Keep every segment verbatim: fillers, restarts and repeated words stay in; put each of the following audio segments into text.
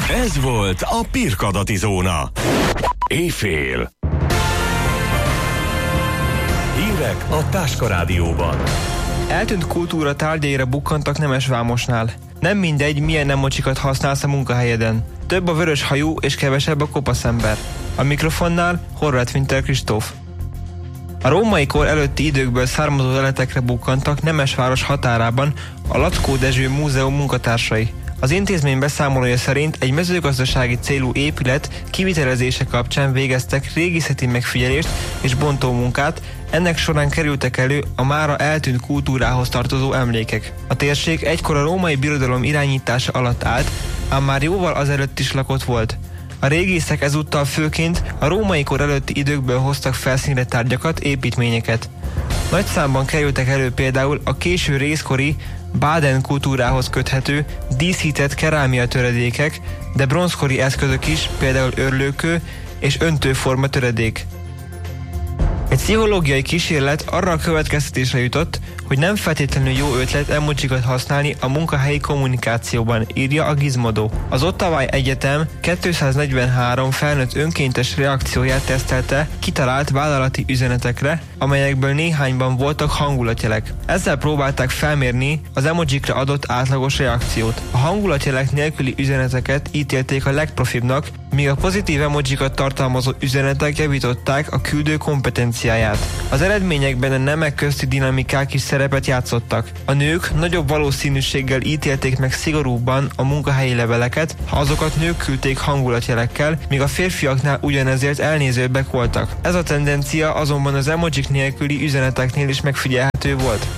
Ez volt a Pirkadati Zóna. Éjfél. Hírek a Táska Rádióban. Eltűnt kultúra tárgyaira bukkantak Nemesvámosnál. Nem mindegy, milyen emocsikat használsz a munkahelyeden. Több a vörös hajú és kevesebb a kopasz ember. A mikrofonnál Horváth Winter Kristóf. A római kor előtti időkből származó leletekre bukkantak Nemesváros határában a Lackó Dezső Múzeum munkatársai. Az intézmény beszámolója szerint egy mezőgazdasági célú épület kivitelezése kapcsán végeztek régészeti megfigyelést és bontómunkát, ennek során kerültek elő a mára eltűnt kultúrához tartozó emlékek. A térség egykor a római birodalom irányítása alatt állt, ám már jóval azelőtt is lakott volt. A régészek ezúttal főként a római kor előtti időkből hoztak felszínre tárgyakat, építményeket. Nagy számban kerültek elő például a késő rézkori Baden kultúrához köthető díszített kerámia töredékek, de bronzkori eszközök is, például örlőkő és öntőforma töredék. Egy pszichológiai kísérlet arra a következtetésre jutott, hogy nem feltétlenül jó ötlet emocsikat használni a munkahelyi kommunikációban, írja a Gizmodo. Az Ottawai Egyetem kétszáznegyvenhárom felnőtt önkéntes reakcióját tesztelte kitalált vállalati üzenetekre, amelyekből néhányban voltak hangulatjelek. Ezzel próbálták felmérni az emojikra adott átlagos reakciót. A hangulatjelek nélküli üzeneteket ítélték a legprofibbnak, míg a pozitív emojikat tartalmazó üzenetek javították a küldő kompetenciáját. Az eredményekben a nemek közti dinamikák is szerepet játszottak. A nők nagyobb valószínűséggel ítélték meg szigorúbban a munkahelyi leveleket, ha azokat nők küldték hangulatjelekkel, míg a férfiaknál ugyanezért elnézőbbek voltak. Ez a tendencia azonban az emojik nélküli üzeneteknél is megfigyelhető volt.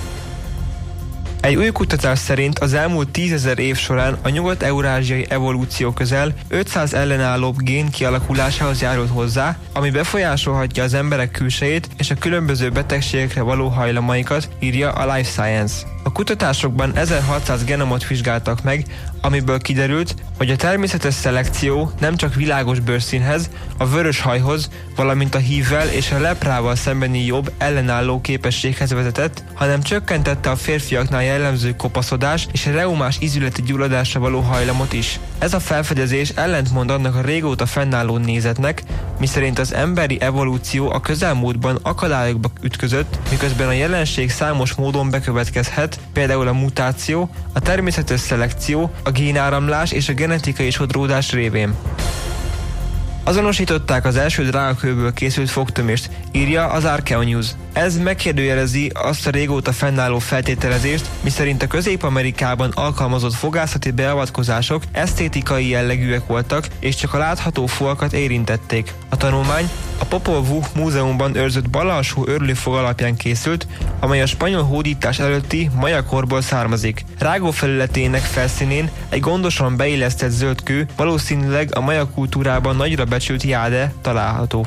Egy új kutatás szerint az elmúlt tízezer év során a nyugat-eurázsiai evolúció közel ötszáz ellenállóbb gén kialakulásához járult hozzá, ami befolyásolhatja az emberek külsejét és a különböző betegségekre való hajlamaikat, írja a Life Science. A kutatásokban ezerhatszáz genomot vizsgáltak meg, amiből kiderült, hogy a természetes szelekció nem csak világos bőrszínhez, a vörös hajhoz, valamint a hívvel és a leprával szembeni jobb ellenálló képességhez vezetett, hanem csökkentette a férfiaknál jellemző kopaszodás és a reumás ízületi gyulladásra való hajlamot is. Ez a felfedezés ellentmond annak a régóta fennálló nézetnek, miszerint az emberi evolúció a közelmúltban akadályokba ütközött, miközben a jelenség számos módon bekövetkezhet, például a mutáció, a természetes szelekció, a génáramlás és a genetikai sodródás révén. Azonosították az első drágakőből készült fogtömést, írja az Archaeo News. Ez megkérdőjelezi azt a régóta fennálló feltételezést, miszerint a Közép-Amerikában alkalmazott fogászati beavatkozások esztétikai jellegűek voltak, és csak a látható fogakat érintették. A tanulmány a Popol Vuh múzeumban őrzött bal alsó örlőfog alapján készült, amely a spanyol hódítás előtti maja korból származik. Rágó felületének felszínén egy gondosan beillesztett zöld kő, valószínűleg a maja kultúrában nagyra becsült jáde található.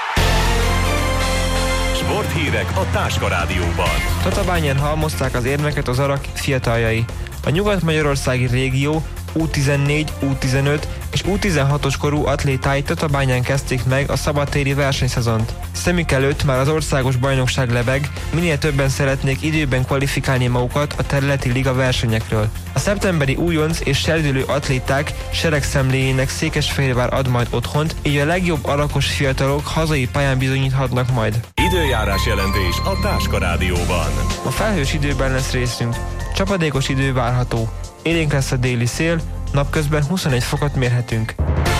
Sporthírek a Táska Rádióban. Tatabányán halmozták az érmeket az arak fiataljai. A nyugat-magyarországi régió U tizennégy, U tizenöt és U tizenhatos korú atlétái Tatabányán kezdték meg a szabadtéri versenyszezont. Szemük előtt már az országos bajnokság lebeg, minél többen szeretnék időben kvalifikálni magukat a területi liga versenyekről. A szeptemberi újonc és serdülő atléták seregszemléjének Székesfehérvár ad majd otthont, így a legjobb arakos fiatalok hazai pályán bizonyíthatnak majd. Időjárás jelentés a Táska Rádióban. A felhős időben lesz részünk. Csapadékos idő várható. Élénk lesz a déli szél, napközben huszonegy fokot mérhetünk.